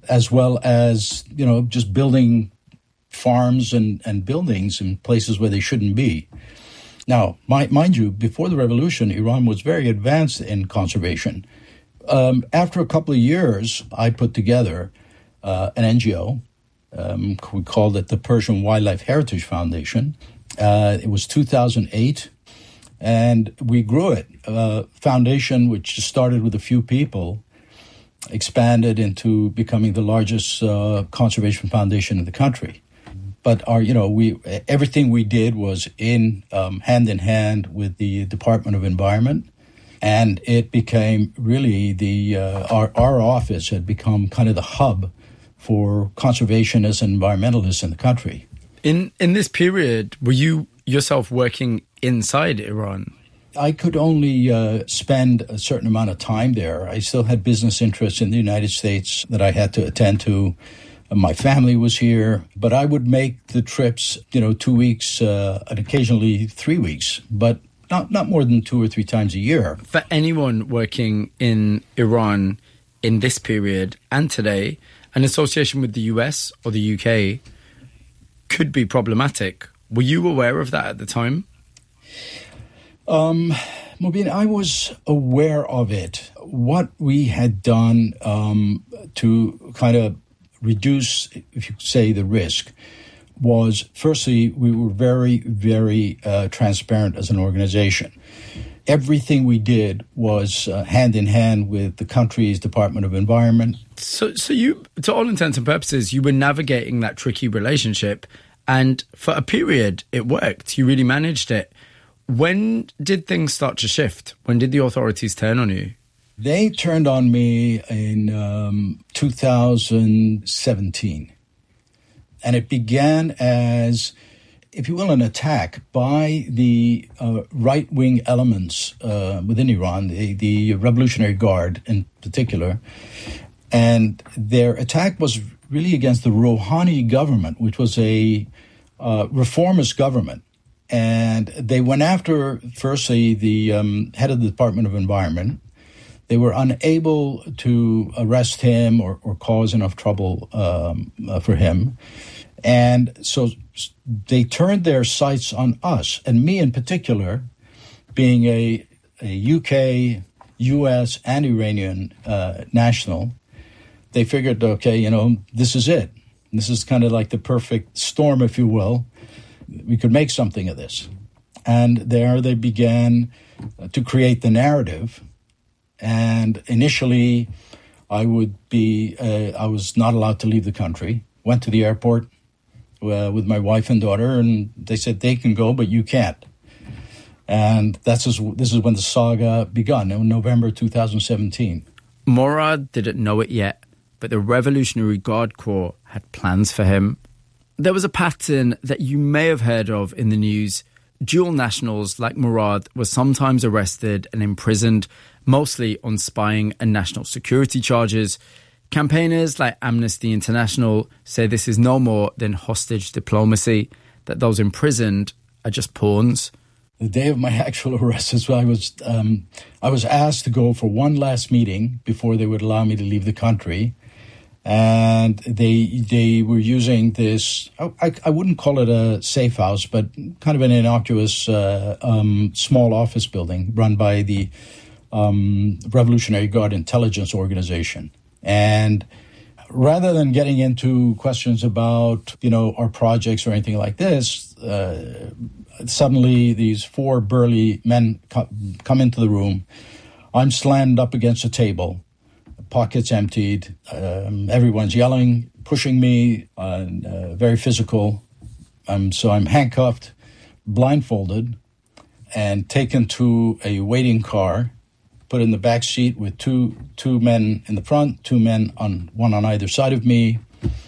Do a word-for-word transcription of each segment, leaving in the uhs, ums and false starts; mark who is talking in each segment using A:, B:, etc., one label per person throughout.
A: as well as, you know, just building farms and, and buildings in places where they shouldn't be. Now, my, mind you, before the revolution, Iran was very advanced in conservation. Um, after a couple of years, I put together uh, an N G O. Um, we called it the Persian Wildlife Heritage Foundation. Uh, it was two thousand eight, and we grew it. Uh, foundation, which started with a few people, expanded into becoming the largest uh, conservation foundation in the country. But our, you know, we everything we did was in um, hand in hand with the Department of Environment, and it became really the uh, our our office had become kind of the hub for conservationists and environmentalists in the country.
B: In in this period, were you yourself working inside Iran?
A: I could only uh, spend a certain amount of time there. I still had business interests in the United States that I had to attend to. My family was here, but I would make the trips, you know, two weeks uh, and occasionally three weeks, but not, not more than two or three times a year.
B: For anyone working in Iran in this period and today, an association with the U S or the U K could be problematic. Were you aware of that at the time?
A: Um, Mobeen, I was aware of it. What we had done um, to kind of reduce, if you say, the risk was, firstly, we were very, very uh, transparent as an organization. Everything we did was uh, hand in hand with the country's Department of Environment.
B: So, so you, to all intents and purposes, you were navigating that tricky relationship, and for a period, it worked. You really managed it. When did things start to shift? When did the authorities turn on you?
A: They turned on me in um, two thousand seventeen. And it began as, if you will, an attack by the uh, right-wing elements uh, within Iran, the, the Revolutionary Guard in particular. And their attack was really against the Rouhani government, which was a uh, reformist government. And they went after, firstly, the um, head of the Department of Environment. They were unable to arrest him or, or cause enough trouble um, uh, for him. And so they turned their sights on us, and me in particular, being a, a U K, U S, and Iranian uh, national. They figured, okay, you know, this is it. This is kind of like the perfect storm, if you will. We could make something of this. And there they began to create the narrative. And initially, I would be, uh, I was not allowed to leave the country. Went to the airport uh, with my wife and daughter, and they said they can go, but you can't. And that's just, this is when the saga begun, in November two thousand seventeen.
B: Morad didn't know it yet, but the Revolutionary Guard Corps had plans for him. There was a pattern that you may have heard of in the news. Dual nationals like Morad were sometimes arrested and imprisoned, mostly on spying and national security charges. Campaigners like Amnesty International say this is no more than hostage diplomacy, that those imprisoned are just pawns.
A: The day of my actual arrest, is I was um, I was asked to go for one last meeting before they would allow me to leave the country. And they they were using this, I, I wouldn't call it a safe house, but kind of an innocuous uh, um, small office building run by the um, Revolutionary Guard Intelligence Organization. And rather than getting into questions about, you know, our projects or anything like this, uh, suddenly these four burly men co- come into the room. I'm slammed up against a table. Pockets emptied, um, everyone's yelling, pushing me, uh, uh, very physical. Um, so I'm handcuffed, blindfolded, and taken to a waiting car, put in the back seat with two two men in the front, two men on one on either side of me,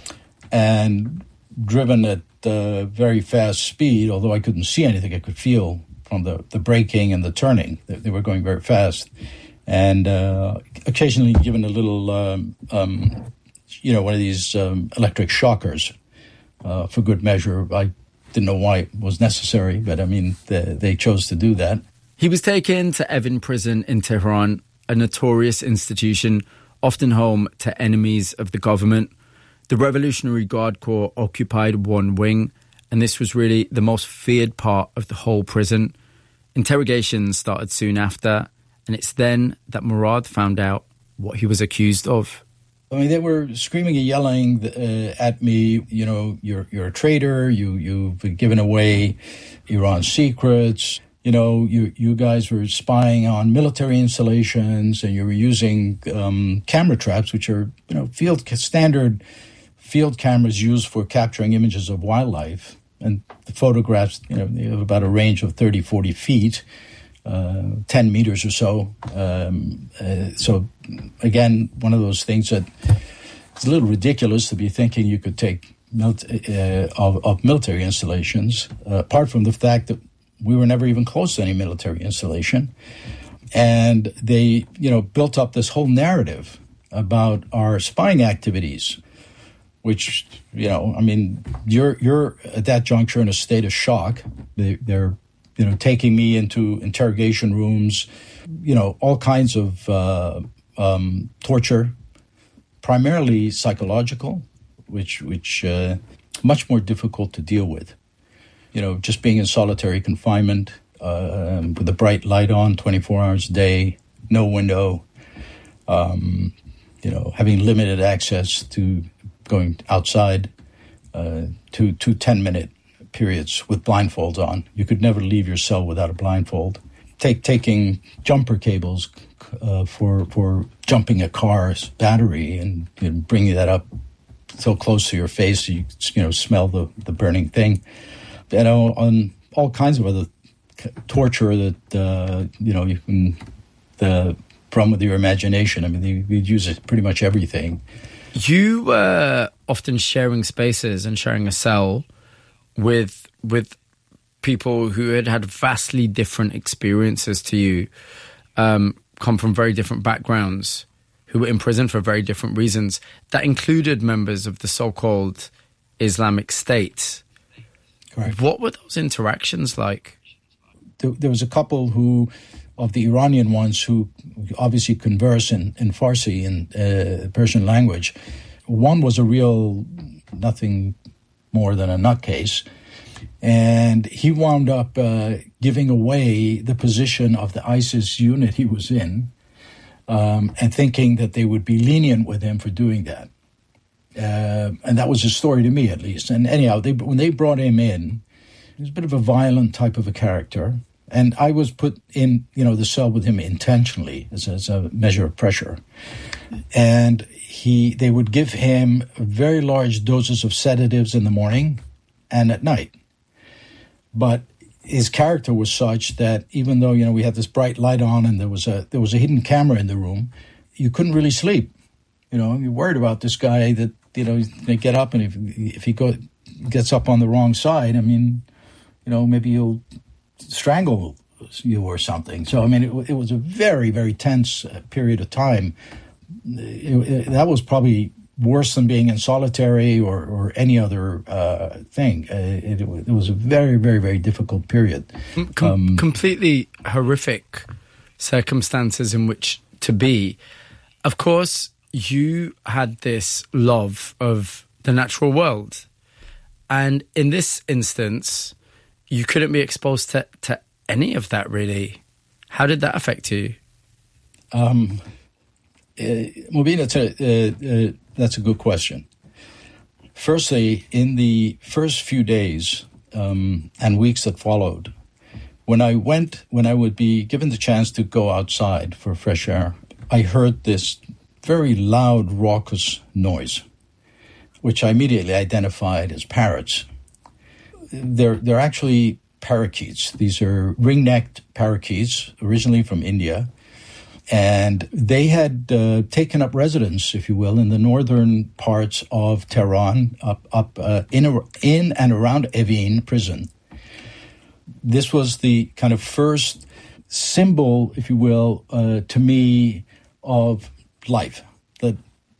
A: and driven at uh, very fast speed. Although I couldn't see anything, I could feel from the, the braking and the turning that they were going very fast. And uh, occasionally given a little, um, um, you know, one of these um, electric shockers uh, for good measure. I didn't know why it was necessary, but I mean, they, they chose to do that.
B: He was taken to Evin Prison in Tehran, a notorious institution often home to enemies of the government. The Revolutionary Guard Corps occupied one wing, and this was really the most feared part of the whole prison. Interrogations started soon after, and it's then that Murad found out what he was accused of.
A: I mean, they were screaming and yelling uh, at me, you know, you're you're a traitor, you, you've given away Iran's secrets, you know, you, you guys were spying on military installations, and you were using um, camera traps, which are, you know, field standard field cameras used for capturing images of wildlife. And the photographs, you know, they have about a range of thirty, forty feet. Uh, ten meters or so. Um, uh, so, again, one of those things that it's a little ridiculous to be thinking you could take mil- uh, of, of military installations, uh, apart from the fact that we were never even close to any military installation. And they, you know, built up this whole narrative about our spying activities, which, you know, I mean, you're you're at that juncture in a state of shock. They, they're you know, taking me into interrogation rooms, you know, all kinds of uh, um, torture, primarily psychological, which which uh, much more difficult to deal with. You know, just being in solitary confinement uh, with a bright light on twenty-four hours a day, no window, um, you know, having limited access to going outside, uh, to to ten-minute periods with blindfolds on. You could never leave your cell without a blindfold. Take taking jumper cables uh, for for jumping a car's battery and, and bringing that up so close to your face so you you know smell the, the burning thing. You know, on all kinds of other torture that uh, you know you can the from with your imagination. I mean, you, you use it pretty much everything.
B: You were often sharing spaces and sharing a cell with with people who had had vastly different experiences to you, um, come from very different backgrounds, who were in prison for very different reasons. That included members of the so-called Islamic State.
A: Correct.
B: What were those interactions like?
A: There, there was a couple who, of the Iranian ones, who obviously converse in, in Farsi, in uh, Persian language. One was a real nothing more than a nutcase. And he wound up uh, giving away the position of the ISIS unit he was in, um, and thinking that they would be lenient with him for doing that. Uh, and that was his story to me, at least. And anyhow, they, when they brought him in, he was a bit of a violent type of a character. And I was put in, you know, the cell with him intentionally as, as a measure of pressure. And he, they would give him very large doses of sedatives in the morning and at night. But his character was such that even though, you know, we had this bright light on and there was a there was a hidden camera in the room, you couldn't really sleep. You know, you're worried about this guy that, you know, they get up and if if he go, gets up on the wrong side, I mean, you know, maybe he'll strangle you or something. So, I mean, it, it was a very, very tense period of time. It, it, that was probably worse than being in solitary or, or any other uh, thing. Uh, it, it was a very, very, very difficult period.
B: Com-
A: um,
B: completely horrific circumstances in which to be. Of course, you had this love of the natural world. And in this instance, you couldn't be exposed to, to any of that, really. How did that affect you?
A: Um, uh, Mubin, that's a, uh, uh, that's a good question. Firstly, in the first few days um, and weeks that followed, when I went, when I would be given the chance to go outside for fresh air, I heard this very loud, raucous noise, which I immediately identified as parrots. They're, they're actually parakeets. These are ring-necked parakeets, originally from India. And they had uh, taken up residence, if you will, in the northern parts of Tehran, up, up uh, in, in and around Evin prison. This was the kind of first symbol, if you will, uh, to me of life. That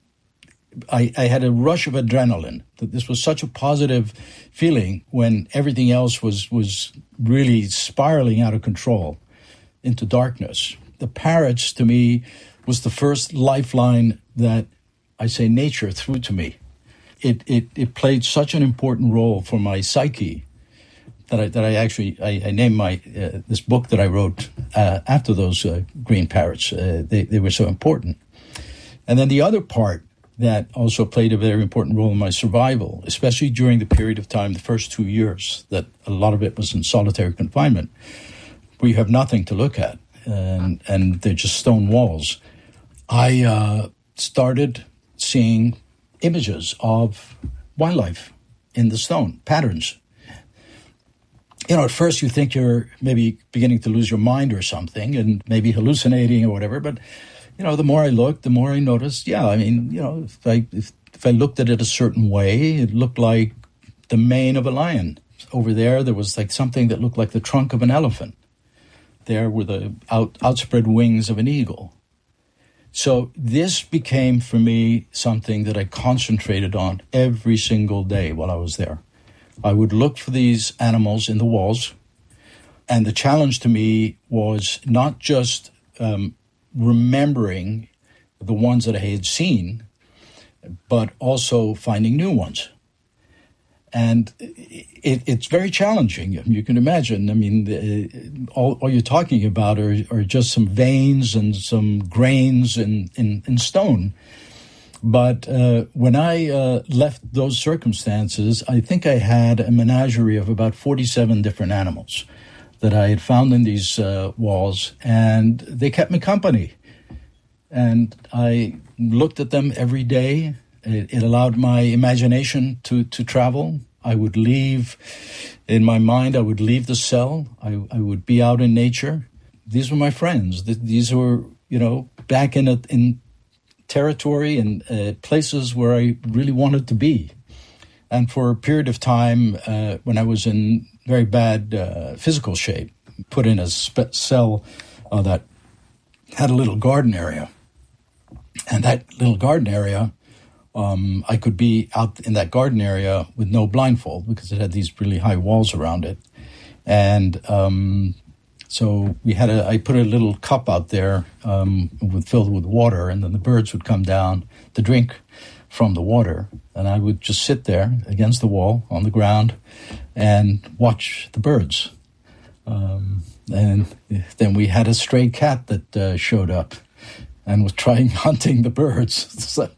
A: I, I had a rush of adrenaline. That this was such a positive feeling when everything else was was really spiraling out of control into darkness. The parrots, to me, was the first lifeline that, I say, nature threw to me. It it, it played such an important role for my psyche that I that I actually I, I named my uh, this book that I wrote uh, after those uh, green parrots. Uh, they they were so important. And then the other part that also played a very important role in my survival, especially during the period of time, the first two years, that a lot of it was in solitary confinement, where you have nothing to look at, and, and they're just stone walls. I uh, started seeing images of wildlife in the stone, patterns. You know, at first you think you're maybe beginning to lose your mind or something, and maybe hallucinating or whatever, but you know, the more I looked, the more I noticed, yeah, I mean, you know, if I if, if I looked at it a certain way, it looked like the mane of a lion. Over there, there was like something that looked like the trunk of an elephant. There were the out, outspread wings of an eagle. So this became for me something that I concentrated on every single day while I was there. I would look for these animals in the walls, and the challenge to me was not just um, remembering the ones that I had seen, but also finding new ones. And it, it's very challenging. You can imagine. I mean, all, all you're talking about are, are just some veins and some grains in, in, in stone. But uh, when I uh, left those circumstances, I think I had a menagerie of about forty-seven different animals that I had found in these uh, walls, and they kept me company. And I looked at them every day. It, it allowed my imagination to, to travel. I would leave, in my mind, I would leave the cell. I, I would be out in nature. These were my friends. These were, you know, back in a, in territory and uh, places where I really wanted to be. And for a period of time, uh, when I was in very bad uh, physical shape, put in a spe- cell uh, that had a little garden area. And that little garden area, um, I could be out in that garden area with no blindfold because it had these really high walls around it. And um, so we had a, I put a little cup out there um, with, filled with water, and then the birds would come down to drink from the water. And I would just sit there against the wall on the ground and watch the birds. Um, and then we had a stray cat that uh, showed up and was trying hunting the birds. so,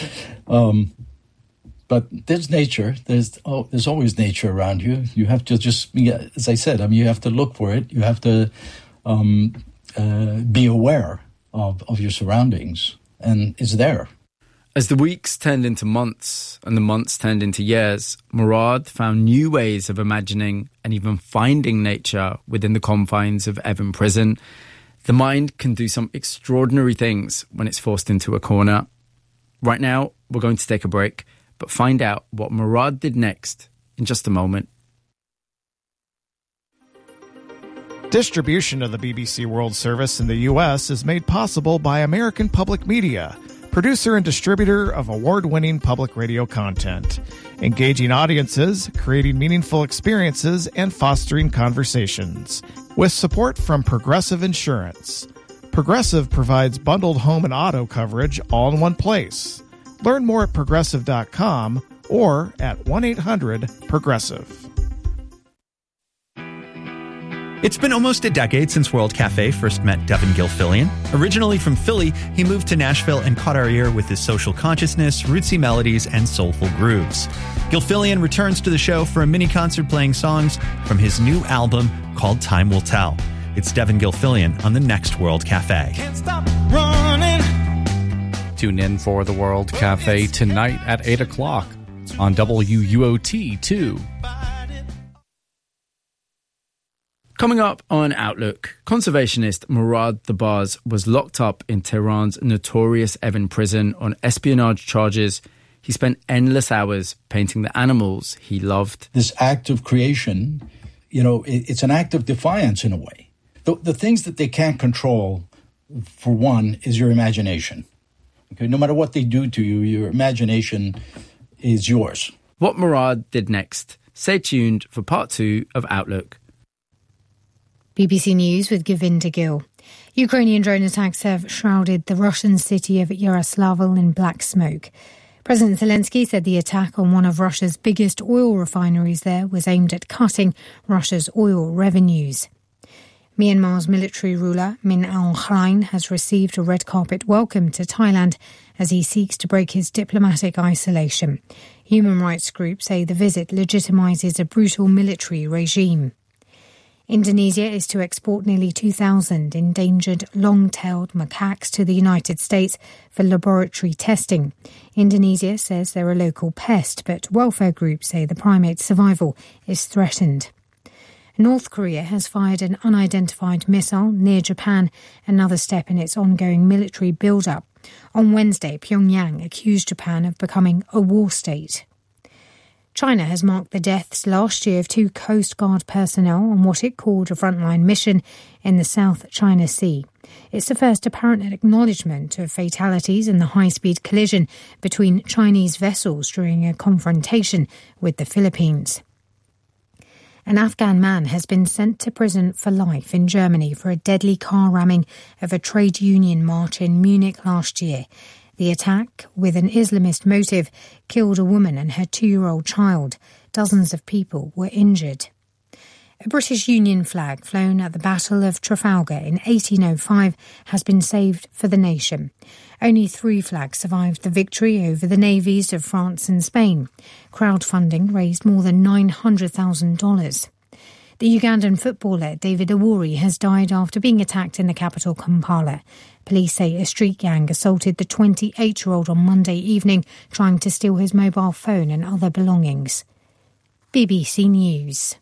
A: um, but there's nature. There's oh, there's always nature around you. You have to just, as I said, I mean, you have to look for it. You have to um, uh, be aware of, of your surroundings, and it's there.
B: As the weeks turned into months and the months turned into years, Murad found new ways of imagining and even finding nature within the confines of Evin Prison. The mind can do some extraordinary things when it's forced into a corner. Right now, we're going to take a break, but find out what Murad did next in just a moment.
C: Distribution of the B B C World Service in the U S is made possible by American Public Media, producer and distributor of award-winning public radio content, engaging audiences, creating meaningful experiences, and fostering conversations. With support from Progressive Insurance. Progressive provides bundled home and auto coverage all in one place. Learn more at progressive dot com or at one eight hundred progressive.
D: It's been almost a decade since World Cafe first met Devin Gilfillian. Originally from Philly, he moved to Nashville and caught our ear with his social consciousness, rootsy melodies, and soulful grooves. Gilfillian returns to the show for a mini concert playing songs from his new album called Time Will Tell. It's Devin Gilfillian on the next World Cafe.
E: Can't stop running.
F: Tune in for the World Cafe tonight at eight o'clock on W U O T two.
B: Coming up on Outlook, conservationist Murad Dabas was locked up in Tehran's notorious Evin prison on espionage charges. He spent endless hours painting the animals he loved.
A: This act of creation, you know, it, it's an act of defiance in a way. The, the things that they can't control, for one, is your imagination. Okay, no matter what they do to you, your imagination is yours.
B: What Murad did next. Stay tuned for part two of Outlook.
G: B B C News with Govinda Gill. Ukrainian drone attacks have shrouded the Russian city of Yaroslavl in black smoke. President Zelensky said the attack on one of Russia's biggest oil refineries there was aimed at cutting Russia's oil revenues. Myanmar's military ruler, Min Aung Hlaing, has received a red carpet welcome to Thailand as he seeks to break his diplomatic isolation. Human rights groups say the visit legitimises a brutal military regime. Indonesia is to export nearly two thousand endangered long-tailed macaques to the United States for laboratory testing. Indonesia says they're a local pest, but welfare groups say the primate's survival is threatened. North Korea has fired an unidentified missile near Japan, another step in its ongoing military build-up. On Wednesday, Pyongyang accused Japan of becoming a war state. China has marked the deaths last year of two Coast Guard personnel on what it called a frontline mission in the South China Sea. It's the first apparent acknowledgement of fatalities in the high-speed collision between Chinese vessels during a confrontation with the Philippines. An Afghan man has been sent to prison for life in Germany for a deadly car ramming of a trade union march in Munich last year. The attack, with an Islamist motive, killed a woman and her two-year-old child. Dozens of people were injured. A British Union flag flown at the Battle of Trafalgar in eighteen oh five has been saved for the nation. Only three flags survived the victory over the navies of France and Spain. Crowdfunding raised more than nine hundred thousand dollars. The Ugandan footballer David Awori has died after being attacked in the capital Kampala. Police say a street gang assaulted the twenty-eight-year-old on Monday evening, trying to steal his mobile phone and other belongings. B B C News.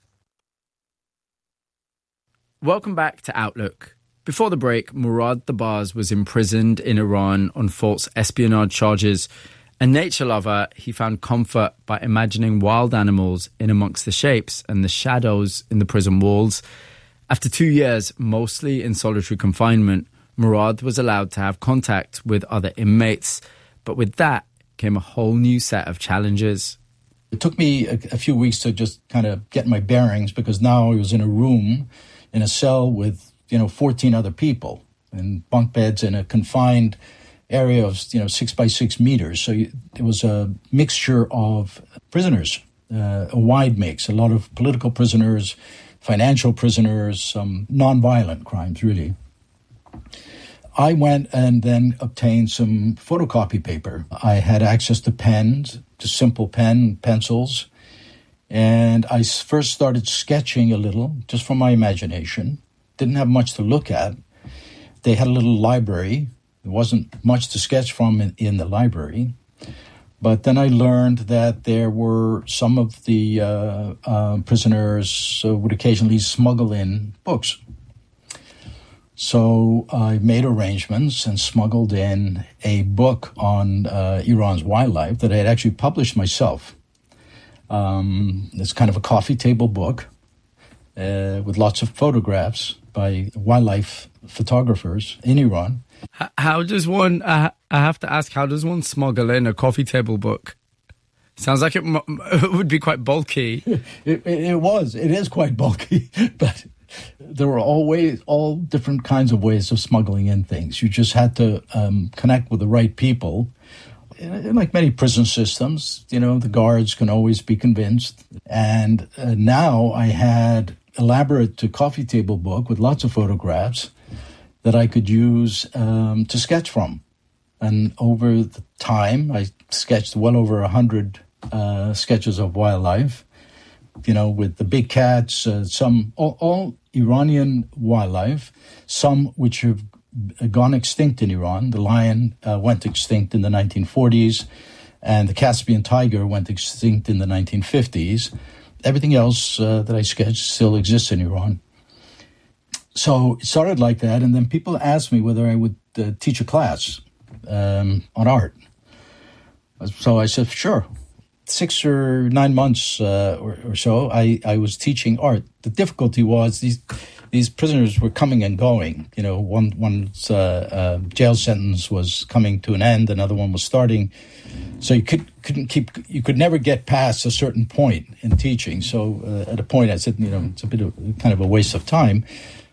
B: Welcome back to Outlook. Before the break, Murad Dabas was imprisoned in Iran on false espionage charges. A nature lover, he found comfort by imagining wild animals in amongst the shapes and the shadows in the prison walls. After two years, mostly in solitary confinement, Murad was allowed to have contact with other inmates. But with that came a whole new set of challenges.
A: It took me a, a few weeks to just kind of get my bearings, because now I was in a room, in a cell with, you know, fourteen other people, and bunk beds in a confined area of, you know, six by six meters. So you, it was a mixture of prisoners, uh, a wide mix, a lot of political prisoners, financial prisoners, some nonviolent crimes, really. I went and then obtained some photocopy paper. I had access to pens, just simple pen, pencils. And I first started sketching a little, just from my imagination. Didn't have much to look at. They had a little library. There wasn't much to sketch from in, in the library. But then I learned that there were some of the uh, uh, prisoners uh, would occasionally smuggle in books. So I made arrangements and smuggled in a book on uh, Iran's wildlife that I had actually published myself. Um, it's kind of a coffee table book uh, with lots of photographs by wildlife photographers in Iran.
B: How does one, uh, I have to ask, how does one smuggle in a coffee table book? Sounds like it, m- it would be quite bulky.
A: It, it, it was. It is quite bulky, but there were always all different kinds of ways of smuggling in things. You just had to um, connect with the right people. And like many prison systems, you know, the guards can always be convinced. And uh, now I had elaborate coffee table book with lots of photographs that I could use um, to sketch from. And over the time, I sketched well over a hundred uh, sketches of wildlife, you know, with the big cats, uh, some, all, all Iranian wildlife, some which have gone extinct in Iran. The lion uh, went extinct in the nineteen forties, and the Caspian tiger went extinct in the nineteen fifties. Everything else uh, that I sketched still exists in Iran. So it started like that, and then people asked me whether I would uh, teach a class um, on art. So I said, sure. Six or nine months uh, or, or so, I, I was teaching art. The difficulty was these these prisoners were coming and going. You know, one one's uh, uh, jail sentence was coming to an end, another one was starting. So you could couldn't keep you could never get past a certain point in teaching. So uh, at a point, I said, you know, it's a bit of kind of a waste of time.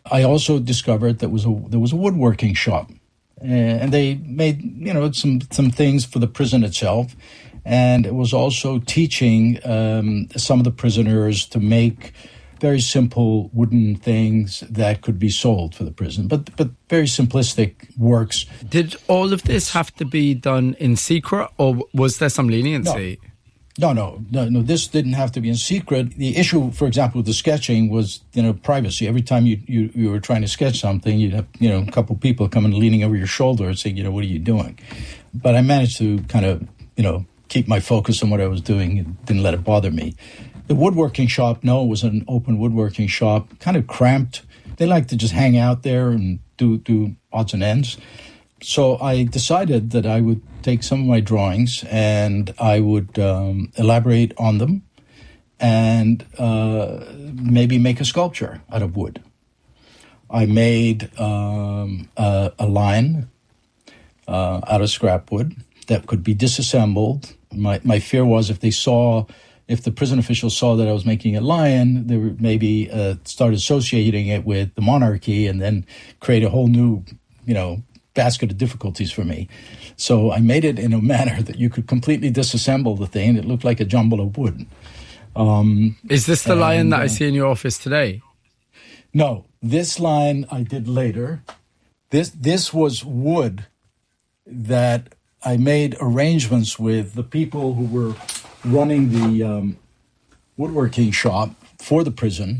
A: I also discovered that was a, there was a woodworking shop. And they made, you know, some, some things for the prison itself. And it was also teaching um, some of the prisoners to make very simple wooden things that could be sold for the prison, but but very simplistic works.
B: Did all of this have to be done in secret, or was there some leniency?
A: No, no, no, no. This didn't have to be in secret. The issue, for example, with the sketching was, you know, privacy. Every time you, you, you were trying to sketch something, you'd have, you know, a couple people coming leaning over your shoulder and saying, you know, what are you doing? But I managed to kind of, you know, keep my focus on what I was doing and didn't let it bother me. The woodworking shop, no, it was an open woodworking shop, kind of cramped. They like to just hang out there and do, do odds and ends. So I decided that I would take some of my drawings and I would um, elaborate on them and uh, maybe make a sculpture out of wood. I made um, a, a lion uh, out of scrap wood that could be disassembled. My, my fear was if they saw... If the prison officials saw that I was making a lion, they would maybe uh, start associating it with the monarchy and then create a whole new, you know, basket of difficulties for me. So I made it in a manner that you could completely disassemble the thing. It looked like a jumble of wood. Um,
B: Is this the
A: and,
B: lion that
A: uh,
B: I see in your office today?
A: No, this lion I did later. This this was wood that I made arrangements with the people who were running the um, woodworking shop for the prison.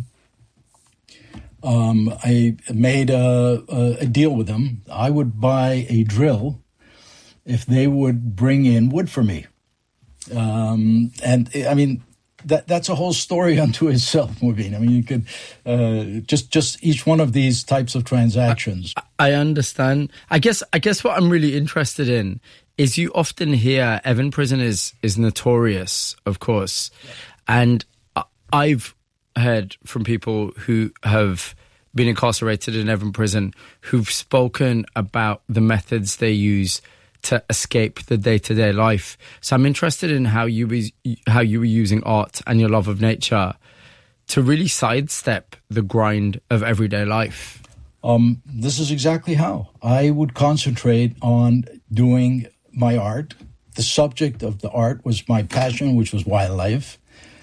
A: Um, I made a, a, a deal with them. I would buy a drill if they would bring in wood for me. Um, and, I mean, that that's a whole story unto itself, Mubin. I mean, you could uh, just just each one of these types of transactions.
B: I, I understand. I guess I guess what I'm really interested in is you often hear Evin Prison is, is notorious, of course. And I've heard from people who have been incarcerated in Evin Prison who've spoken about the methods they use to escape the day-to-day life. So I'm interested in how you was, how you were using art and your love of nature to really sidestep the grind of everyday life.
A: Um, this is exactly how. I would concentrate on doing my art. The subject of the art was my passion, which was wildlife.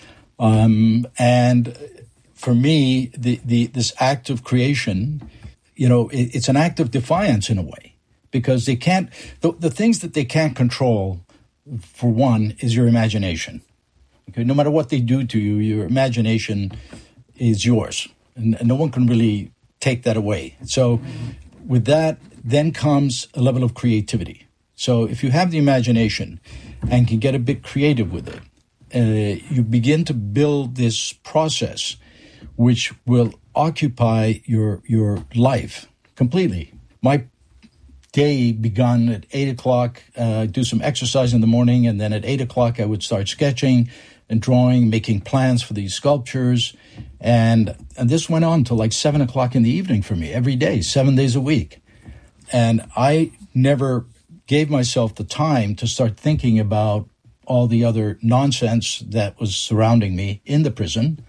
A: Um, and for me, the, the this act of creation, you know, it, it's an act of defiance in a way, because they can't, the, the things that they can't control, for one, is your imagination. Okay, no matter what they do to you, your imagination is yours, and, and no one can really take that away. So with that, then comes a level of creativity. So if you have the imagination and can get a bit creative with it, uh, you begin to build this process which will occupy your your life completely. My day begun at eight o'clock, uh, do some exercise in the morning, and then at eight o'clock I would start sketching and drawing, making plans for these sculptures. And, and this went on till like seven o'clock in the evening for me every day, seven days a week. And I never gave myself the time to start thinking about all the other nonsense that was surrounding me in the prison.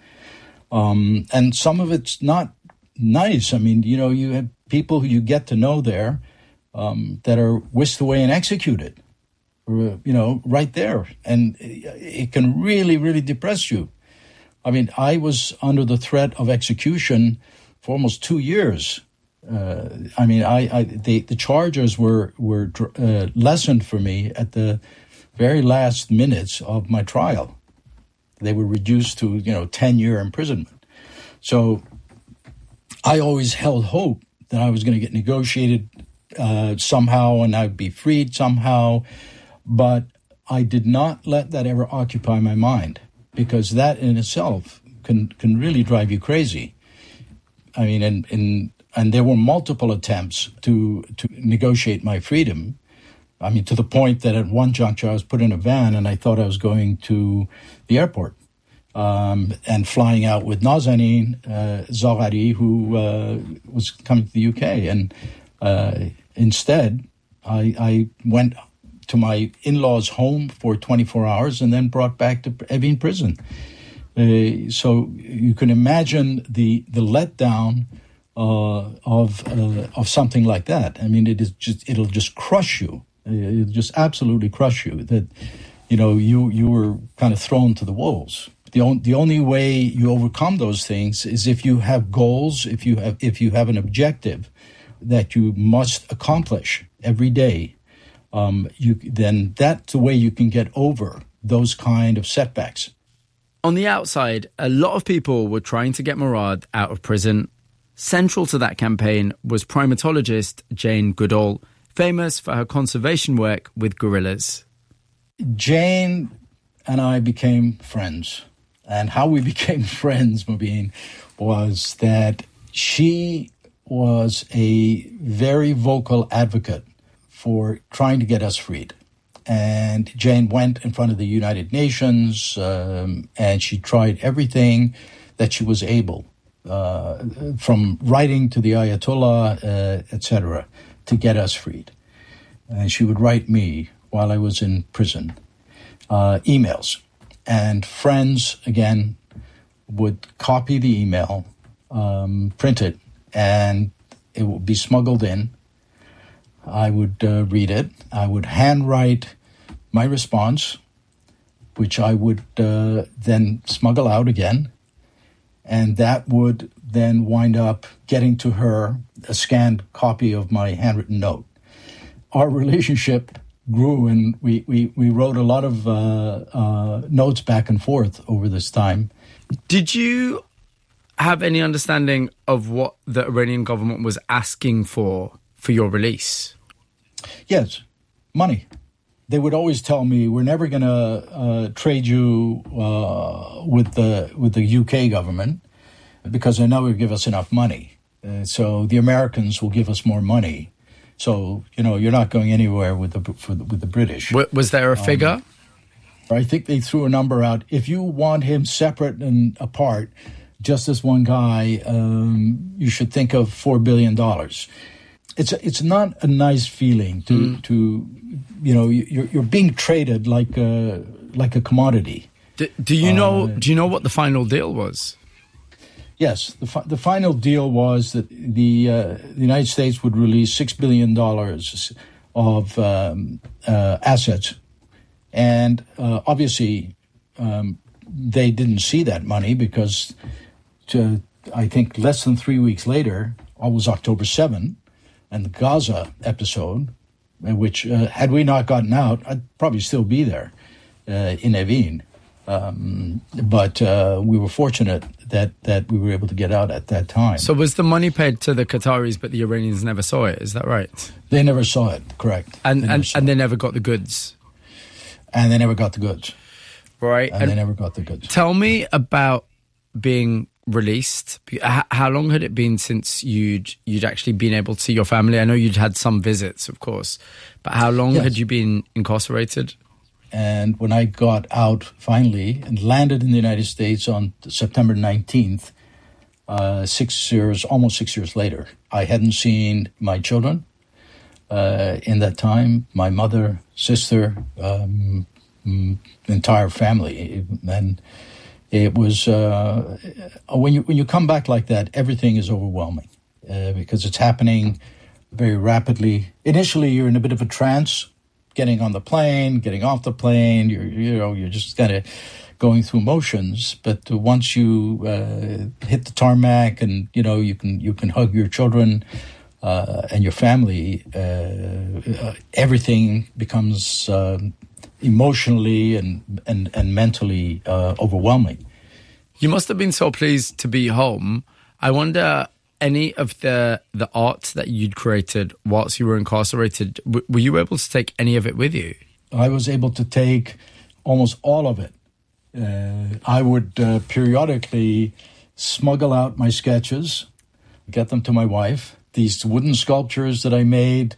A: Um, and some of it's not nice. I mean, you know, you have people who you get to know there um, that are whisked away and executed, or, you know, right there. And it can really, really depress you. I mean, I was under the threat of execution for almost two years. Uh, I mean, I, I the, the charges were were uh, lessened for me at the very last minutes of my trial. They were reduced to, you know, ten-year imprisonment. So I always held hope that I was going to get negotiated uh, somehow and I'd be freed somehow. But I did not let that ever occupy my mind, because that in itself can can really drive you crazy. I mean, and and, and there were multiple attempts to, to negotiate my freedom. I mean, to the point that at one juncture I was put in a van and I thought I was going to the airport um, and flying out with Nazanin uh, Zaghari, who uh, was coming to the U K. And uh, instead, I, I went to my in-laws' home for twenty-four hours and then brought back to Evin Prison. Uh, so you can imagine the, the letdown uh, of uh, of something like that. I mean, it is just it'll just crush you. It'll just absolutely crush you. That you know you you were kind of thrown to the wolves. The on, the only way you overcome those things is if you have goals, if you have if you have an objective that you must accomplish every day. Um, you then that's the way you can get over those kind of setbacks.
B: On the outside, a lot of people were trying to get Murad out of prison. Central to that campaign was primatologist Jane Goodall, famous for her conservation work with gorillas.
A: Jane and I became friends. And how we became friends, Mobeen, was that she was a very vocal advocate for trying to get us freed. And Jane went in front of the United Nations, um, and she tried everything that she was able, uh, from writing to the Ayatollah, uh, et cetera, to get us freed. And she would write me while I was in prison, uh, emails. And friends, again, would copy the email, um, print it, and it would be smuggled in. I would uh, read it. I would handwrite my response, which I would uh, then smuggle out again. And that would then wind up getting to her a scanned copy of my handwritten note. Our relationship grew, and we, we, we wrote a lot of uh, uh, notes back and forth over this time.
B: Did you have any understanding of what the Iranian government was asking for for your release?
A: Yes, money. They would always tell me, we're never going to uh, trade you uh, with the with the U K government because they never give us enough money. Uh, so the Americans will give us more money. So, you know, you're not going anywhere with the for the, with the British.
B: Was there a figure?
A: Um, I think they threw a number out. If you want him separate and apart, just as one guy, um, you should think of four billion dollars. It's a, it's not a nice feeling to mm. to you know you're you're being traded like a like a commodity.
B: Do, do you know? Uh, do you know what the final deal was?
A: Yes, the fi- the final deal was that the uh, the United States would release six billion dollars of um, uh, assets, and uh, obviously um, they didn't see that money because, to, I think less than three weeks later, it was October seventh, and the Gaza episode, which uh, had we not gotten out, I'd probably still be there uh, in Evin. Um, but uh, we were fortunate that, that we were able to get out at that time.
B: So was the money paid to the Qataris, but the Iranians never saw it? Is that right?
A: They never saw it, correct.
B: And
A: they
B: and, and they never got the goods?
A: And they never got the goods.
B: Right.
A: And, and they never got the goods.
B: Tell me about being released. How long had it been since you'd you'd actually been able to see your family? I know you'd had some visits, of course, but how long yes. had you been incarcerated?
A: And when I got out finally and landed in the United States on September nineteenth, uh, six years, almost six years later, I hadn't seen my children uh, in that time, my mother, sister, um, entire family. And it was, uh, when you when you come back like that, everything is overwhelming uh, because it's happening very rapidly. Initially, you're in a bit of a trance. Getting on the plane, getting off the plane, you're you know you're just kind of going through motions. But once you uh, hit the tarmac, and you know you can you can hug your children uh, and your family, uh, uh, everything becomes uh, emotionally and and and mentally uh, overwhelming.
B: You must have been so pleased to be home. I wonder, any of the the art that you'd created whilst you were incarcerated, w- were you able to take any of it with you?
A: I was able to take almost all of it. Uh, I would uh, periodically smuggle out my sketches, get them to my wife. These wooden sculptures that I made,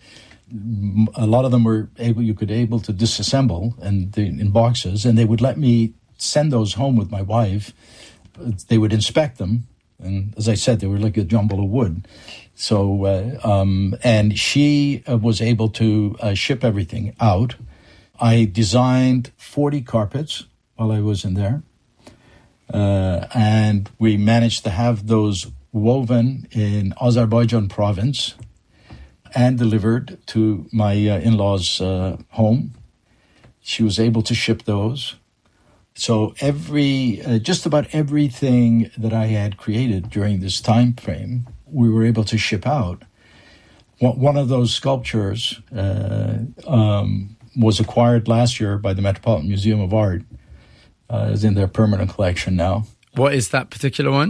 A: a lot of them were able you could able to disassemble and in boxes, and they would let me send those home with my wife. They would inspect them. And as I said, they were like a jumble of wood. So, uh, um, and she uh, was able to uh, ship everything out. I designed forty carpets while I was in there. Uh, and we managed to have those woven in Azerbaijan province and delivered to my uh, in-laws' uh, home. She was able to ship those. So every, uh, just about everything that I had created during this time frame, we were able to ship out. One of those sculptures uh, um, was acquired last year by the Metropolitan Museum of Art. Uh, is in their permanent collection now.
B: What is that particular one?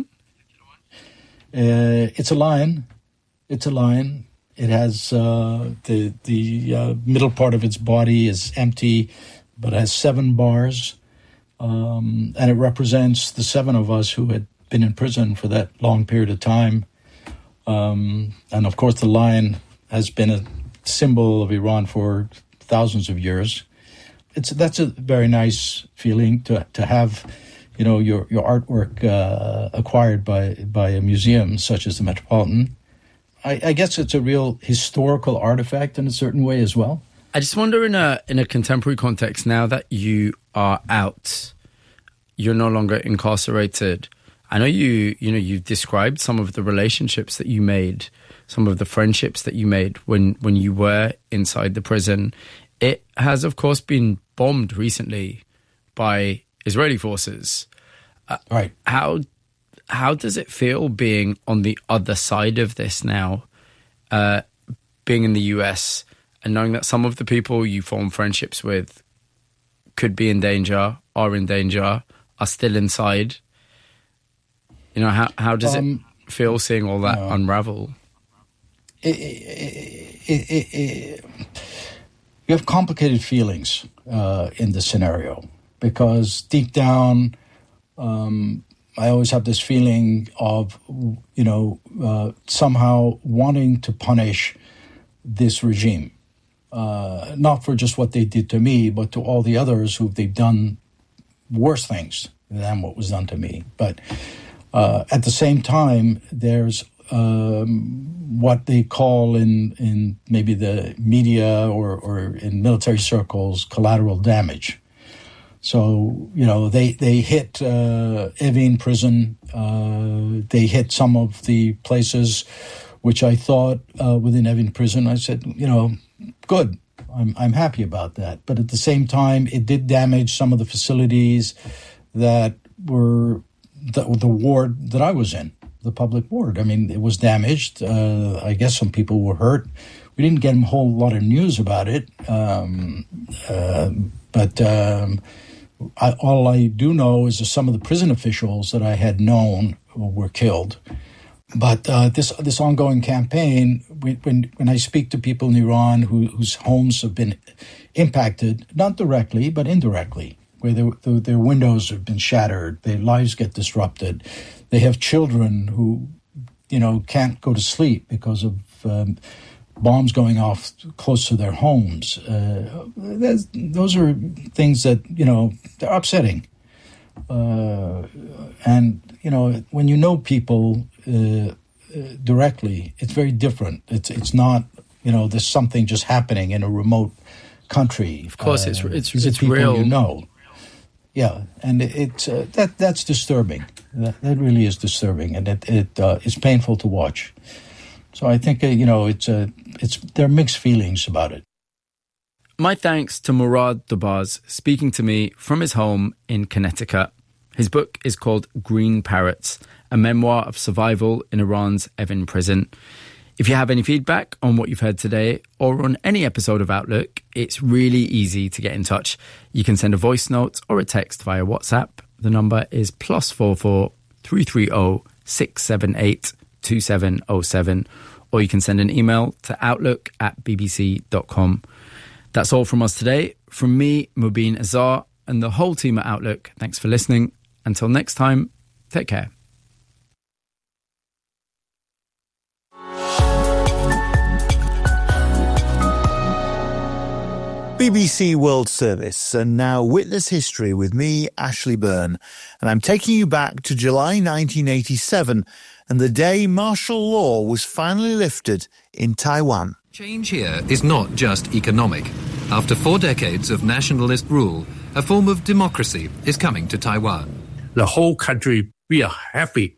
A: Uh, it's a lion. It's a lion. It has uh, the the uh, middle part of its body is empty, but has seven bars, um, and it represents the seven of us who had been in prison for that long period of time. Um, and of course, the lion has been a symbol of Iran for thousands of years. It's that's a very nice feeling to to have, you know, your your artwork uh, acquired by by a museum such as the Metropolitan. I, I guess it's a real historical artifact in a certain way as well.
B: I just wonder, in a in a contemporary context, now that you are out, you're no longer incarcerated. I know you you know you've described some of the relationships that you made, some of the friendships that you made when when you were inside the prison. It has, of course, been bombed recently by Israeli forces. Uh,
A: right.
B: How how does it feel being on the other side of this now, uh, being in the U S and knowing that some of the people you form friendships with could be in danger, are in danger, are still inside? You know, how how does um, it feel seeing all that uh, unravel?
A: It, it, it, it, it, you have complicated feelings uh, in the scenario because deep down, um, I always have this feeling of, you know, uh, somehow wanting to punish this regime, uh, not for just what they did to me, but to all the others who they've done worse things than what was done to me. But uh, at the same time, there's um, what they call in, in maybe the media or, or in military circles, collateral damage. So, you know, they, they hit uh, Evin prison. Uh, they hit some of the places which I thought uh, within Evin prison. I said, you know, good. I'm I'm happy about that. But at the same time, it did damage some of the facilities that were the, the ward that I was in, the public ward. I mean, it was damaged. Uh, I guess some people were hurt. We didn't get a whole lot of news about it. Um, uh, but... Um, I, all I do know is that some of the prison officials that I had known were killed. But uh, this this ongoing campaign, when when I speak to people in Iran who, whose homes have been impacted, not directly, but indirectly, where their, their windows have been shattered, their lives get disrupted. They have children who, you know, can't go to sleep because of um, bombs going off close to their homes. Uh, those are things that, you know, they're upsetting. Uh, and, you know, when you know people uh, directly, it's very different. It's it's not, you know, there's something just happening in a remote country.
B: Of course,
A: uh,
B: it's it's,
A: it's,
B: it's
A: people
B: real.
A: You know. Yeah, and it, it's uh, that that's disturbing. That, that really is disturbing, and it, it uh, it's painful to watch. So I think, uh, you know, it's uh, it's there are mixed feelings about it.
B: My thanks to Morad Dobaz speaking to me from his home in Connecticut. His book is called Green Parrots, a memoir of survival in Iran's Evin prison. If you have any feedback on what you've heard today or on any episode of Outlook, it's really easy to get in touch. You can send a voice note or a text via WhatsApp. The number is plus four four three three zero six seven eight two seven zero seven, or you can send an email to outlook at bbc dot com. That's all from us today. From me, Mubin Azar, and the whole team at Outlook, thanks for listening. Until next time, take care.
H: B B C World Service, and now Witness History with me, Ashley Byrne. And I'm taking you back to July nineteen eighty-seven and the day martial law was finally lifted in Taiwan.
I: Change here is not just economic. After four decades of nationalist rule, a form of democracy is coming to Taiwan.
J: The whole country, we are happy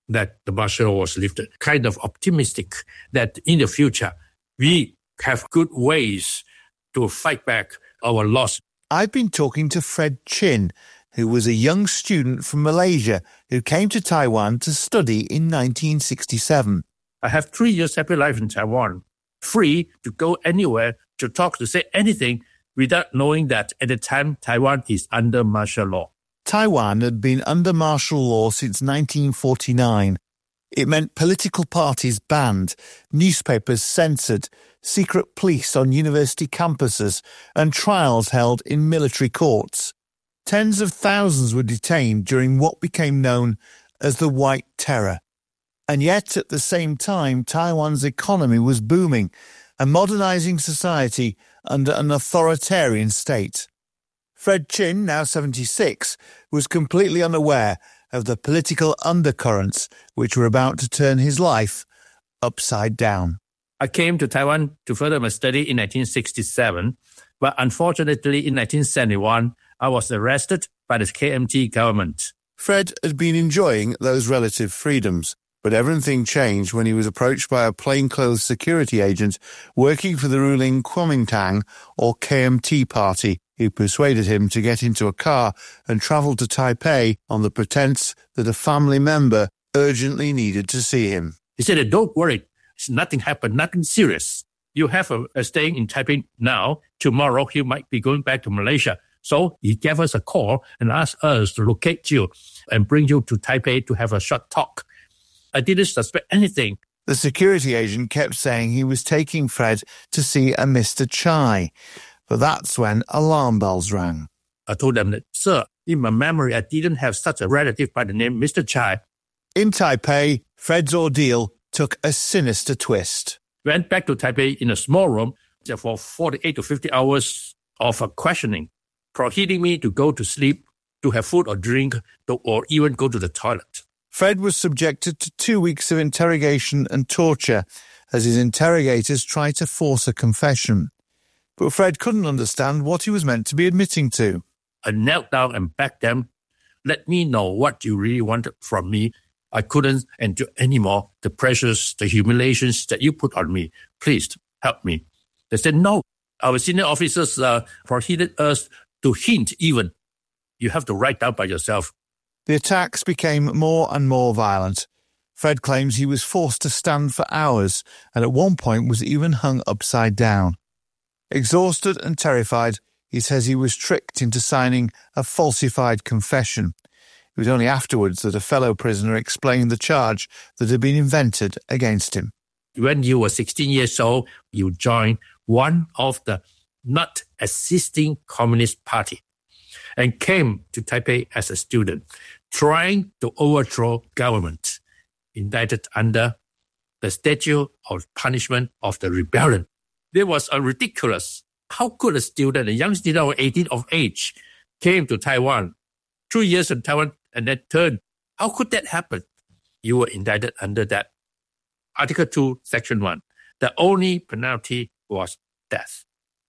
J: that the martial law was lifted, kind of optimistic that in the future we have good ways to fight back our loss.
H: I've been talking to Fred Chin, who was a young student from Malaysia who came to Taiwan to study in nineteen sixty-seven.
J: I have three years happy life in Taiwan, free to go anywhere, to talk, to say anything without knowing that at the time Taiwan is under martial law.
H: Taiwan had been under martial law since nineteen forty-nine. It meant political parties banned, newspapers censored, secret police on university campuses, and trials held in military courts. Tens of thousands were detained during what became known as the White Terror. And yet, at the same time, Taiwan's economy was booming and modernising society under an authoritarian state. Fred Chin, now seventy-six, was completely unaware of the political undercurrents which were about to turn his life upside down.
J: I came to Taiwan to further my study in nineteen sixty-seven, but unfortunately in nineteen seventy-one, I was arrested by the K M T government.
H: Fred had been enjoying those relative freedoms, but everything changed when he was approached by a plainclothes security agent working for the ruling Kuomintang or K M T party, who persuaded him to get into a car and travel to Taipei on the pretense that a family member urgently needed to see him.
J: He said, don't worry, nothing happened, nothing serious. You have a, a staying in Taipei now. Tomorrow he might be going back to Malaysia. So he gave us a call and asked us to locate you and bring you to Taipei to have a short talk. I didn't suspect anything.
H: The security agent kept saying he was taking Fred to see a Mister Chai. But that's when alarm bells rang.
J: I told them that, sir, in my memory, I didn't have such a relative by the name Mister Chai.
H: In Taipei, Fred's ordeal took a sinister twist.
J: Went back to Taipei in a small room for forty-eight to fifty hours of questioning, prohibiting me to go to sleep, to have food or drink, to, or even go to the toilet.
H: Fred was subjected to two weeks of interrogation and torture as his interrogators tried to force a confession. But Fred couldn't understand what he was meant to be admitting to.
J: I knelt down and begged them, let me know what you really wanted from me. I couldn't endure anymore the pressures, the humiliations that you put on me. Please help me. They said, no, our senior officers uh, prohibited us to hint even. You have to write down by yourself.
H: The attacks became more and more violent. Fred claims he was forced to stand for hours and at one point was even hung upside down. Exhausted and terrified, he says he was tricked into signing a falsified confession. It was only afterwards that a fellow prisoner explained the charge that had been invented against him.
J: When you were sixteen years old, you joined one of the not existing Communist Party and came to Taipei as a student, trying to overthrow government, indicted under the statute of punishment of the rebellion. It was a ridiculous. How could a student, a young student of eighteen of age, came to Taiwan, two years in Taiwan, and then turned? How could that happen? You were indicted under that. Article two, Section one. The only penalty was death.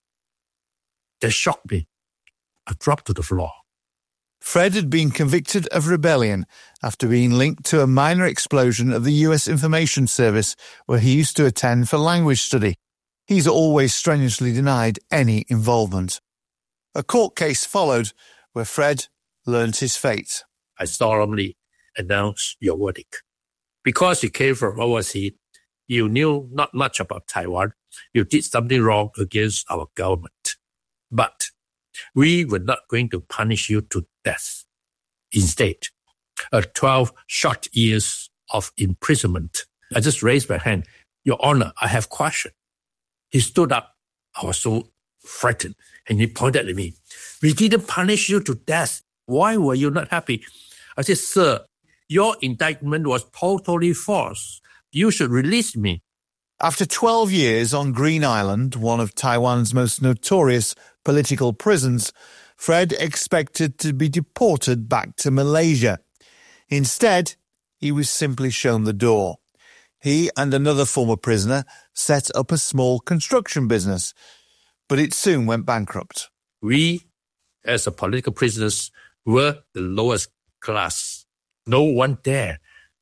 J: That shocked me. I dropped to the floor.
H: Fred had been convicted of rebellion after being linked to a minor explosion of the U S Information Service where he used to attend for language study. He's always strenuously denied any involvement. A court case followed where Fred learned his fate.
J: I solemnly announce your verdict. Because you came from overseas, you knew not much about Taiwan. You did something wrong against our government. But we were not going to punish you to death. Instead, a twelve short years of imprisonment. I just raised my hand. Your Honor, I have question. He stood up. I was so frightened. And he pointed at me. We didn't punish you to death. Why were you not happy? I said, sir, your indictment was totally false. You should release me.
H: After twelve years on Green Island, one of Taiwan's most notorious political prisons, Fred expected to be deported back to Malaysia. Instead, he was simply shown the door. He and another former prisoner set up a small construction business, but it soon went bankrupt.
J: We, as a political prisoners, were the lowest class. No one dared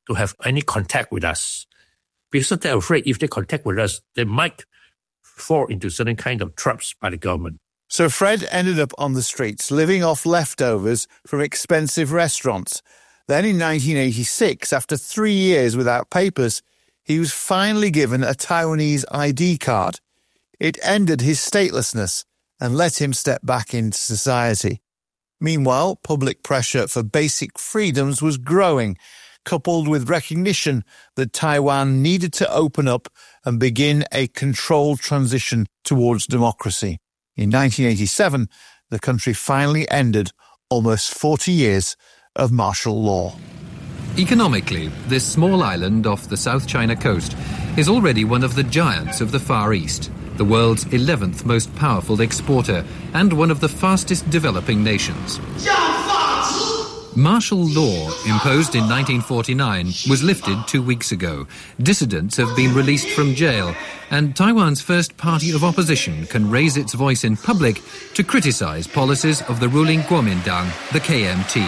J: to have any contact with us because they're afraid if they contact with us, they might fall into certain kind of traps by the government.
H: So Fred ended up on the streets, living off leftovers from expensive restaurants. Then in nineteen eighty-six, after three years without papers, he was finally given a Taiwanese I D card. It ended his statelessness and let him step back into society. Meanwhile, public pressure for basic freedoms was growing, coupled with recognition that Taiwan needed to open up and begin a controlled transition towards democracy. In nineteen eighty-seven, the country finally ended almost forty years of martial law.
I: Economically, this small island off the South China coast is already one of the giants of the Far East, the world's eleventh most powerful exporter and one of the fastest developing nations. Martial law, imposed in nineteen forty-nine, was lifted two weeks ago. Dissidents have been released from jail, and Taiwan's first party of opposition can raise its voice in public to criticize policies of the ruling Kuomintang, the K M T.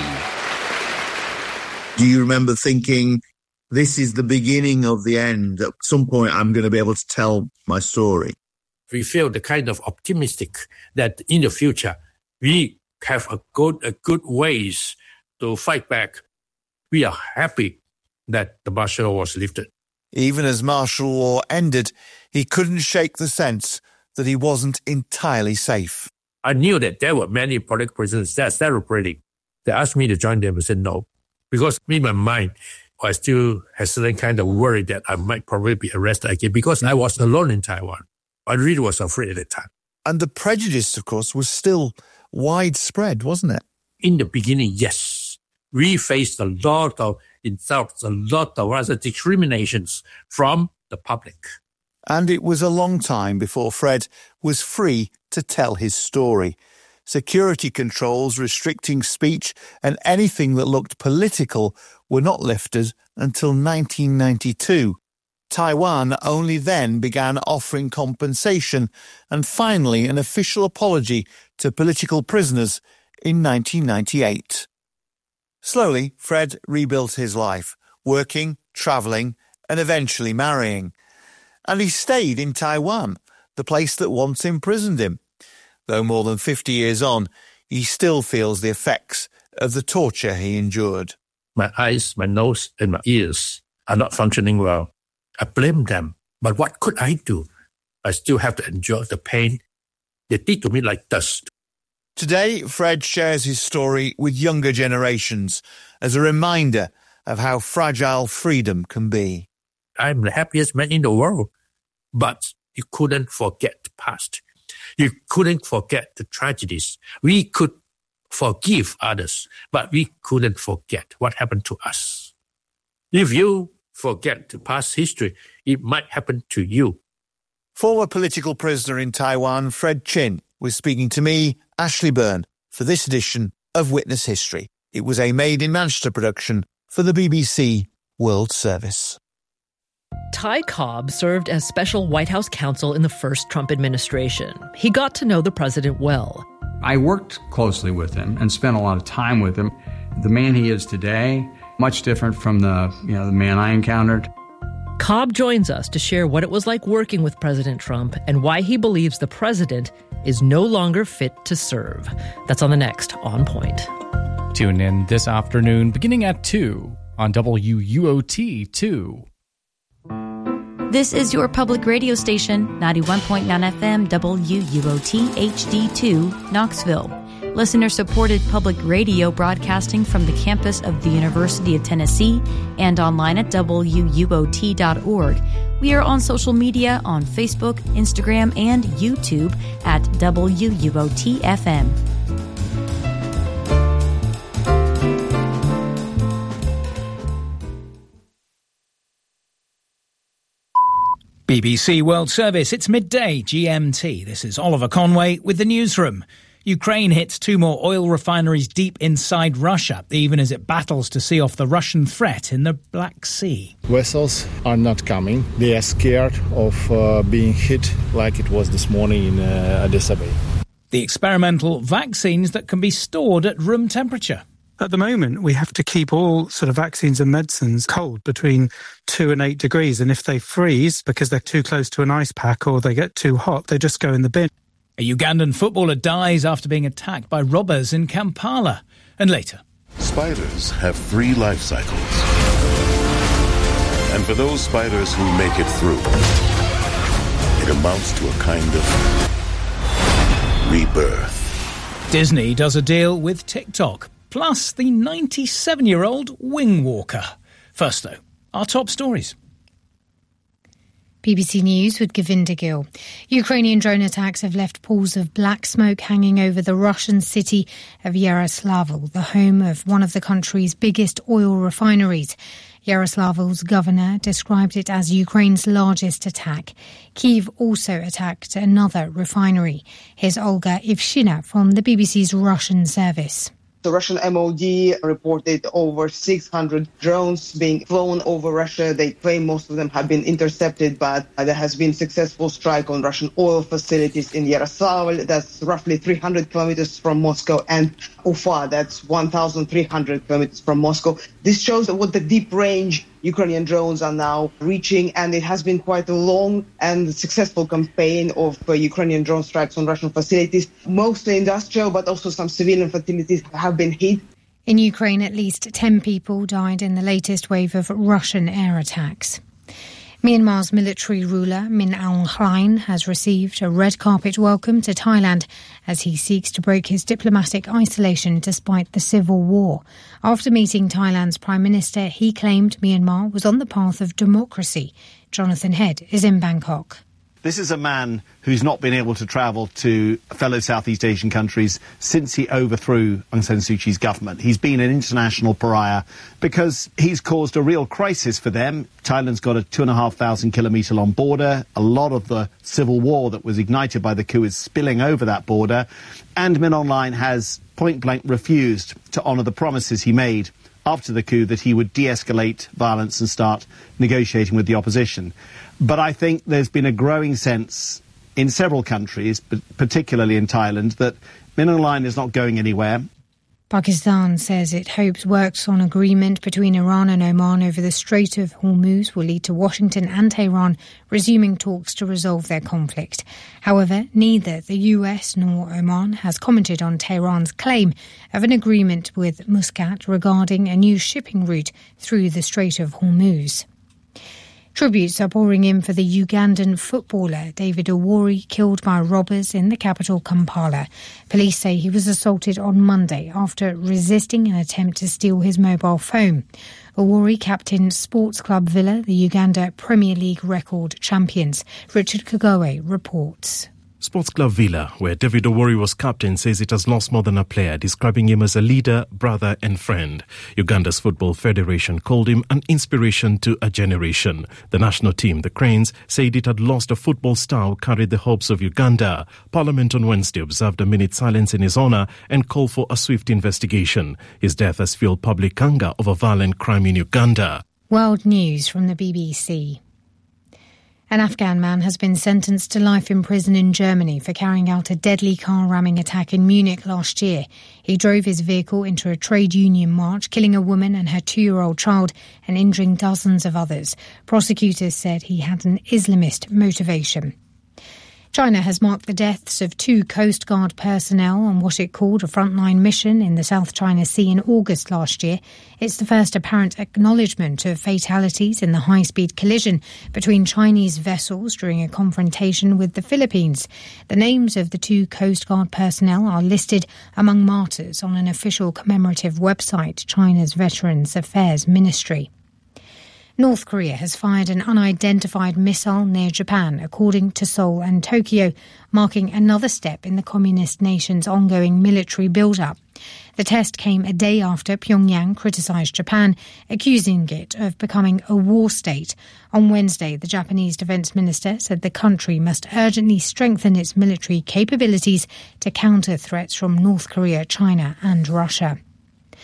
K: Do you remember thinking, this is the beginning of the end? At some point, I'm going to be able to tell my story.
J: We feel the kind of optimistic that in the future, we have a good, a good ways to fight back. We are happy that the martial law was lifted.
H: Even as martial law ended, he couldn't shake the sense that he wasn't entirely safe.
J: I knew that there were many political prisoners that are celebrating. They asked me to join them. I said no. Because in my mind, I still had certain kind of worry that I might probably be arrested again because I was alone in Taiwan. I really was afraid at the time.
H: And the prejudice, of course, was still widespread, wasn't it?
J: In the beginning, yes. We faced a lot of insults, a lot of other discriminations from the public.
H: And it was a long time before Fred was free to tell his story. Security controls restricting speech and anything that looked political were not lifted until nineteen ninety-two. Taiwan only then began offering compensation and finally an official apology to political prisoners in nineteen ninety-eight. Slowly, Fred rebuilt his life, working, travelling, and eventually marrying. And he stayed in Taiwan, the place that once imprisoned him. Though more than fifty years on, he still feels the effects of the torture he endured.
J: My eyes, my nose, and my ears are not functioning well. I blame them. But what could I do? I still have to endure the pain. They did to me like dust.
H: Today, Fred shares his story with younger generations as a reminder of how fragile freedom can be.
J: I'm the happiest man in the world. But you couldn't forget the past. You couldn't forget the tragedies. We could forgive others, but we couldn't forget what happened to us. If you forget the past history, it might happen to you.
H: Former political prisoner in Taiwan, Fred Chin, was speaking to me, Ashley Byrne, for this edition of Witness History. It was a Made in Manchester production for the B B C World Service.
L: Ty Cobb served as special White House counsel in the first Trump administration. He got to know the president well.
M: I worked closely with him and spent a lot of time with him. The man he is today, much different from the, you know, the man I encountered.
L: Cobb joins us to share what it was like working with President Trump and why he believes the president is no longer fit to serve. That's on the next On Point.
F: Tune in this afternoon beginning at two on W U O T two.
N: This is your public radio station, ninety-one point nine F M W U O T H D two, Knoxville. Listener-supported public radio broadcasting from the campus of the University of Tennessee and online at W U O T dot org. We are on social media on Facebook, Instagram, and YouTube at W U O T F M.
O: B B C World Service, it's midday G M T. This is Oliver Conway with the newsroom. Ukraine hits two more oil refineries deep inside Russia, even as it battles to see off the Russian threat in the Black Sea.
P: Vessels are not coming. They are scared of uh, being hit like it was this morning in uh, Odessa Bay.
O: The experimental vaccines that can be stored at room temperature.
Q: At the moment, we have to keep all sort of vaccines and medicines cold between two and eight degrees. And if they freeze because they're too close to an ice pack or they get too hot, they just go in the bin.
O: A Ugandan footballer dies after being attacked by robbers in Kampala. And later.
R: Spiders have three life cycles. And for those spiders who make it through, it amounts to a kind of rebirth.
O: Disney does a deal with TikTok, plus the ninety-seven-year-old wing walker. First, though, our top stories.
G: B B C News with Govinda Gill. Ukrainian drone attacks have left pools of black smoke hanging over the Russian city of Yaroslavl, the home of one of the country's biggest oil refineries. Yaroslavl's governor described it as Ukraine's largest attack. Kyiv also attacked another refinery. Here's Olga Ivshina from the B B C's Russian service.
S: The Russian M O D reported over six hundred drones being flown over Russia. They claim most of them have been intercepted, but there has been successful strike on Russian oil facilities in Yaroslavl. That's roughly three hundred kilometers from Moscow, and Ufa, that's one thousand three hundred kilometers from Moscow. This shows what the deep range Ukrainian drones are now reaching, and it has been quite a long and successful campaign of uh, Ukrainian drone strikes on Russian facilities, mostly industrial, but also some civilian facilities have been hit.
G: In Ukraine, at least ten people died in the latest wave of Russian air attacks. Myanmar's military ruler, Min Aung Hlaing, has received a red carpet welcome to Thailand as he seeks to break his diplomatic isolation despite the civil war. After meeting Thailand's Prime Minister, he claimed Myanmar was on the path of democracy. Jonathan Head is in Bangkok.
T: This is a man who's not been able to travel to fellow Southeast Asian countries since he overthrew Aung San Suu Kyi's government. He's been an international pariah because he's caused a real crisis for them. Thailand's got a two and a half thousand kilometre long border. A lot of the civil war that was ignited by the coup is spilling over that border. And Min Aung Hlaing has point blank refused to honour the promises he made after the coup that he would de-escalate violence and start negotiating with the opposition. But I think there's been a growing sense in several countries, but particularly in Thailand, that Min Aung Hlaing is not going anywhere.
G: Pakistan says it hopes works on agreement between Iran and Oman over the Strait of Hormuz will lead to Washington and Tehran resuming talks to resolve their conflict. However, neither the U S nor Oman has commented on Tehran's claim of an agreement with Muscat regarding a new shipping route through the Strait of Hormuz. Tributes are pouring in for the Ugandan footballer David Owori, killed by robbers in the capital Kampala. Police say he was assaulted on Monday after resisting an attempt to steal his mobile phone. Owori captained Sports Club Villa, the Uganda Premier League record champions. Richard Kagoe reports.
U: Sports Club Villa, where David Owori was captain, says it has lost more than a player, describing him as a leader, brother and friend. Uganda's Football Federation called him an inspiration to a generation. The national team, the Cranes, said it had lost a football star who carried the hopes of Uganda. Parliament on Wednesday observed a minute's silence in his honour and called for a swift investigation. His death has fueled public anger over violent crime in Uganda.
G: World News from the B B C. An Afghan man has been sentenced to life in prison in Germany for carrying out a deadly car ramming attack in Munich last year. He drove his vehicle into a trade union march, killing a woman and her two-year-old child and injuring dozens of others. Prosecutors said he had an Islamist motivation. China has marked the deaths of two Coast Guard personnel on what it called a frontline mission in the South China Sea in August last year. It's the first apparent acknowledgement of fatalities in the high-speed collision between Chinese vessels during a confrontation with the Philippines. The names of the two Coast Guard personnel are listed among martyrs on an official commemorative website, China's Veterans Affairs Ministry. North Korea has fired an unidentified missile near Japan, according to Seoul and Tokyo, marking another step in the communist nation's ongoing military build-up. The test came a day after Pyongyang criticised Japan, accusing it of becoming a war state. On Wednesday, the Japanese defence minister said the country must urgently strengthen its military capabilities to counter threats from North Korea, China and Russia.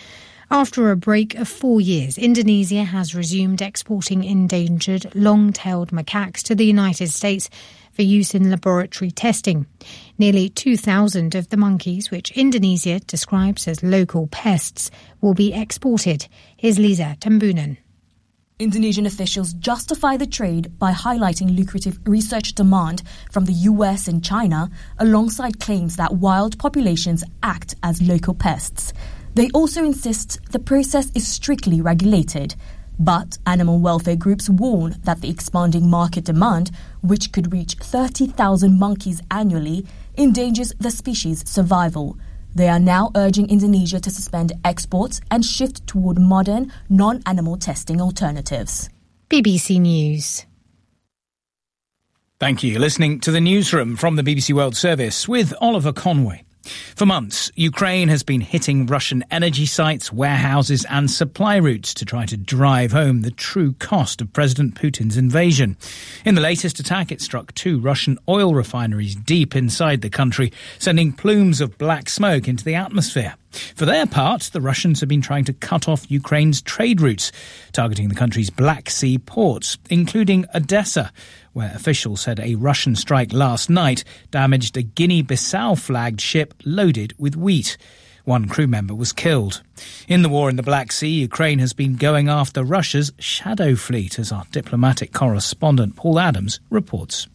G: After a break of four years, Indonesia has resumed exporting endangered long-tailed macaques to the United States for use in laboratory testing. Nearly two thousand of the monkeys, which Indonesia describes as local pests, will be exported. Here's Lisa Tambunan.
C: Indonesian officials justify the trade by highlighting lucrative research demand from the U S and China, alongside claims that wild populations act as local pests. They also insist the process is strictly regulated. But animal welfare groups warn that the expanding market demand, which could reach thirty thousand monkeys annually, endangers the species' survival. They are now urging Indonesia to suspend exports and shift toward modern, non-animal testing alternatives.
G: B B C News.
O: Thank you. You're listening to the newsroom from the B B C World Service with Oliver Conway. For months, Ukraine has been hitting Russian energy sites, warehouses and supply routes to try to drive home the true cost of President Putin's invasion. In the latest attack, it struck two Russian oil refineries deep inside the country, sending plumes of black smoke into the atmosphere. For their part, the Russians have been trying to cut off Ukraine's trade routes, targeting the country's Black Sea ports, including Odessa, where officials said a Russian strike last night damaged a Guinea-Bissau-flagged ship loaded with wheat. One crew member was killed. In the war in the Black Sea, Ukraine has been going after Russia's shadow fleet, as our diplomatic correspondent Paul Adams reports.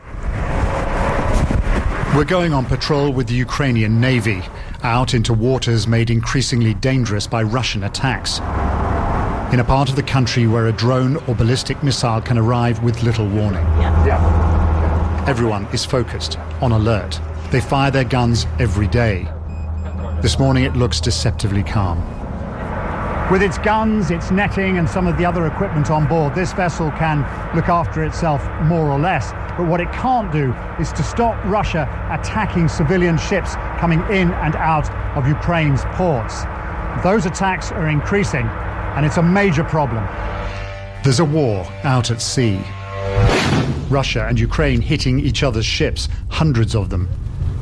V: We're going on patrol with the Ukrainian Navy, out into waters made increasingly dangerous by Russian attacks. In a part of the country where a drone or ballistic missile can arrive with little warning. Yeah. Yeah. Everyone is focused, on alert. They fire their guns every day. This morning it looks deceptively calm. With its guns, its netting and some of the other equipment on board, this vessel can look after itself more or less. But what it can't do is to stop Russia attacking civilian ships coming in and out of Ukraine's ports. Those attacks are increasing, and it's a major problem. There's a war out at sea. Russia and Ukraine hitting each other's ships, hundreds of them.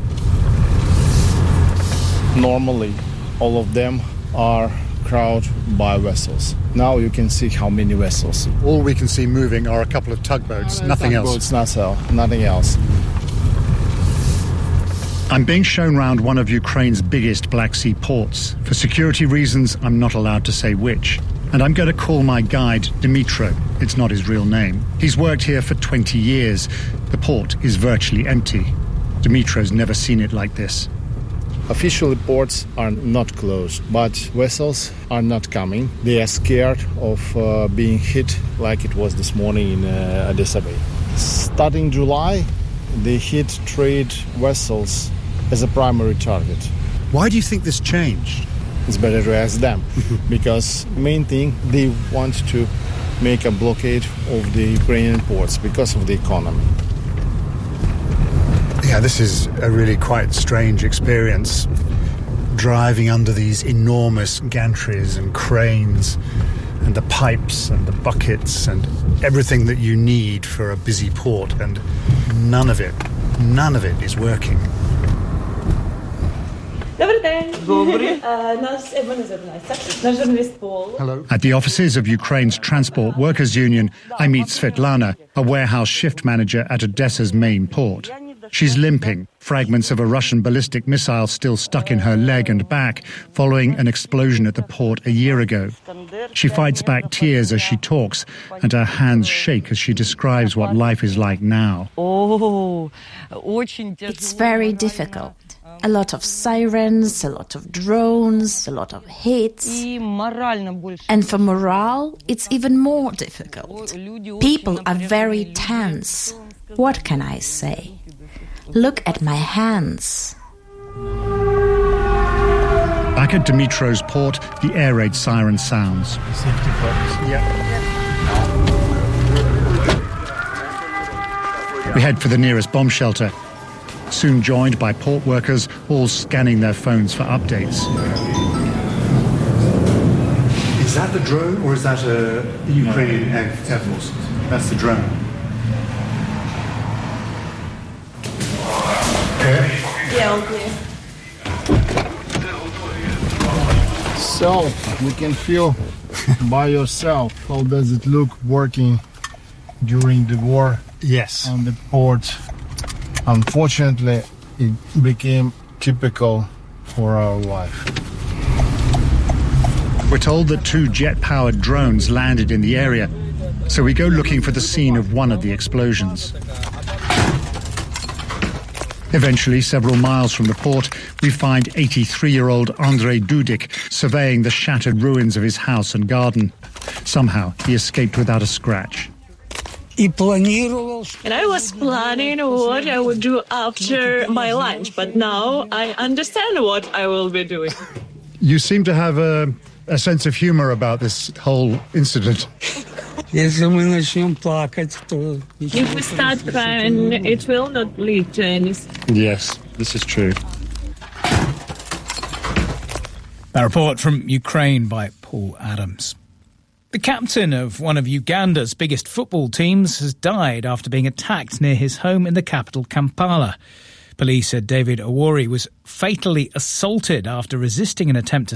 P: Normally, all of them are crowded by vessels. Now you can see how many vessels.
V: All we can see moving are a couple of tugboats, nothing else.
P: Tugboats, not so, nothing else.
V: I'm being shown round one of Ukraine's biggest Black Sea ports. For security reasons, I'm not allowed to say which. And I'm going to call my guide Dmitro. It's not his real name. He's worked here for twenty years. The port is virtually empty. Dmitro's never seen it like this.
P: Officially, ports are not closed, but vessels are not coming. They are scared of uh, being hit like it was this morning in uh, Odessa Bay. Starting July, they hit trade vessels as a primary target.
V: Why do you think this changed?
P: It's better to ask them, because main thing, they want to make a blockade of the Ukrainian ports because of the economy.
V: Yeah, this is a really quite strange experience, driving under these enormous gantries and cranes and the pipes and the buckets and everything that you need for a busy port, and none of it, none of it is working. Hello. At the offices of Ukraine's Transport Workers Union, I meet Svetlana, a warehouse shift manager at Odessa's main port. She's limping, fragments of a Russian ballistic missile still stuck in her leg and back following an explosion at the port a year ago. She fights back tears as she talks, and her hands shake as she describes what life is like now.
W: It's very difficult. A lot of sirens, a lot of drones, a lot of hits. And for morale, it's even more difficult. People are very tense. What can I say? Look at my hands.
V: Back at Dmitro's port, the air raid siren sounds. We head for the nearest bomb shelter, soon joined by port workers, all scanning their phones for updates. Is that the drone, or is that a Ukrainian Air Force? That's the drone.
C: Yeah, all clear.
P: yourself. We can feel by yourself how does it look working during the war.
V: Yes.
P: On the port. Unfortunately, it became typical for our life.
V: We're told that two jet-powered drones landed in the area, so we go looking for the scene of one of the explosions. Eventually, several miles from the port, we find eighty-three-year-old Andrei Dudik surveying the shattered ruins of his house and garden. Somehow, he escaped without a scratch.
A: And I was planning what I would do after my lunch, but now I understand what I will be doing.
V: You seem to have a, a sense of humor about this whole incident.
A: If we start crying, it will not lead to anything.
V: Yes, this is true.
O: A report from Ukraine by Paul Adams. The captain of one of Uganda's biggest football teams has died after being attacked near his home in the capital, Kampala. Police said David Awori was fatally assaulted after resisting an attempt to